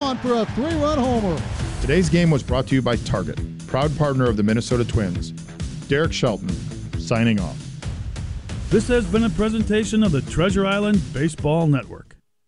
on for a 3-run homer. Today's game was brought to you by Target, proud partner of the Minnesota Twins. Derek Shelton, signing off. This has been a presentation of the Treasure Island Baseball Network.